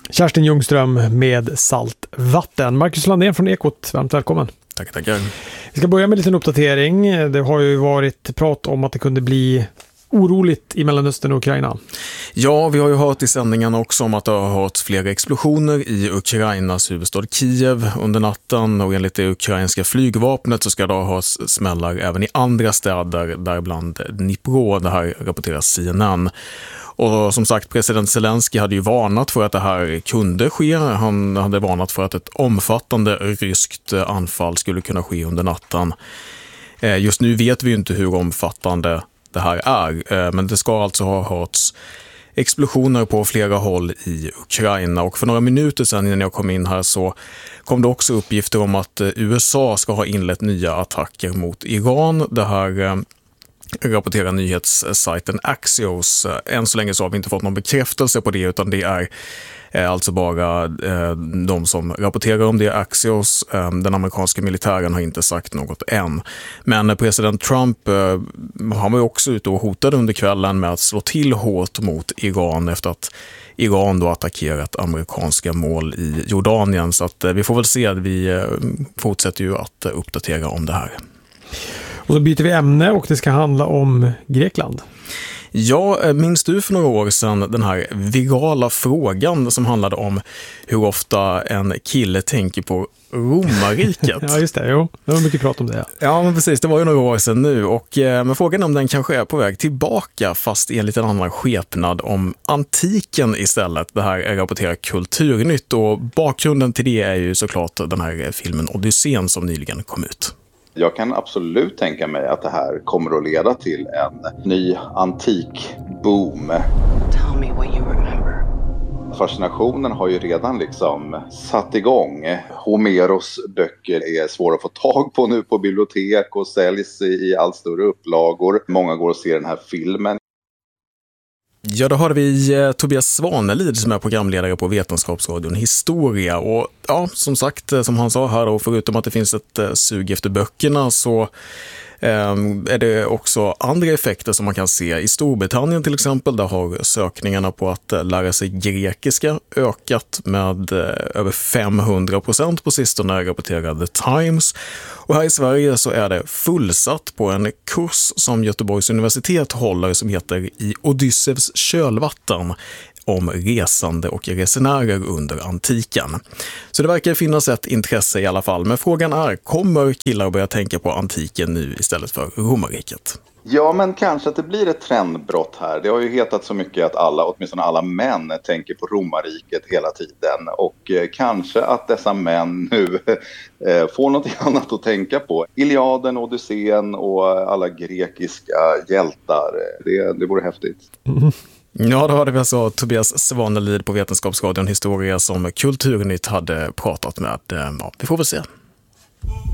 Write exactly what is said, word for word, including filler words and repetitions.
Kerstin Ljungström med Saltvatten. Marcus Landén från Ekot, varmt välkommen. Tack, tackar. Vi ska börja med en liten uppdatering. Det har ju varit prat om att det kunde bli oroligt i Mellanöstern och Ukraina. Ja, vi har ju hört i sändningen också om att det har hört flera explosioner i Ukrainas huvudstad Kiev under natten, och enligt det ukrainska flygvapnet så ska det ha hört smällar även i andra städer, däribland Dnipro. Det här rapporterar C N N. Och som sagt, president Zelensky hade ju varnat för att det här kunde ske. Han hade varnat för att ett omfattande ryskt anfall skulle kunna ske under natten. Just nu vet vi ju inte hur omfattande det här är, men det ska alltså ha hörts explosioner på flera håll i Ukraina. Och för några minuter sedan innan jag kom in här så kom det också uppgifter om att U S A ska ha inlett nya attacker mot Iran. Det här rapporterar nyhetssajten Axios. Än så länge så har vi inte fått någon bekräftelse på det, utan det är alltså bara de som rapporterar om det. Axios, den amerikanska militären, har inte sagt något än. Men president Trump, han var ju också ute och hotade under kvällen med att slå till hårt mot Iran efter att Iran då attackerat amerikanska mål i Jordanien. Så att vi får väl se, att vi fortsätter ju att uppdatera om det här. Och så byter vi ämne och det ska handla om Grekland. Ja, minns du för några år sedan den här virala frågan som handlade om hur ofta en kille tänker på romarriket? Ja, just det. Jo, det var mycket prat om det. Ja, ja men precis. Det var ju några år sedan nu. Och, men frågan är om den kanske är på väg tillbaka, fast i en liten annan skepnad, om antiken istället. Det här är rapporterat Kulturnytt, och bakgrunden till det är ju såklart den här filmen Odysseen som nyligen kom ut. Jag kan absolut tänka mig att det här kommer att leda till en ny antikboom. Tell me what you remember. Fascinationen har ju redan liksom satt igång. Homeros böcker är svåra att få tag på nu på bibliotek och säljs i allt större upplagor. Många går och ser den här filmen. Ja, då hörde vi eh, Tobias Svanelid som är programledare på Vetenskapsradion Historia. Och ja, som sagt, som han sa här, och förutom att det finns ett eh, sug efter böckerna så eh, är det också andra effekter som man kan se. I Storbritannien till exempel, där har sökningarna på att eh, lära sig grekiska ökat med eh, över femhundra procent på sistone, rapporterar The Times. Och här i Sverige så är det fullsatt på en kurs som Göteborgs universitet håller som heter I Odysseus kölvatten, om resande och resenärer under antiken. Så det verkar finnas ett intresse i alla fall. Men frågan är, kommer killar börja tänka på antiken nu istället för romarriket? Ja, men kanske att det blir ett trendbrott här. Det har ju hetat så mycket att alla, åtminstone alla män, tänker på romarriket hela tiden. Och eh, kanske att dessa män nu eh, får något annat att tänka på. Iliaden, Odysseen och alla grekiska hjältar. Det, det vore häftigt. Mm. Ja, då hade vi alltså Tobias Svanelid på Vetenskapsradion Historia som Kulturnytt hade pratat med. Ja, vi får väl se.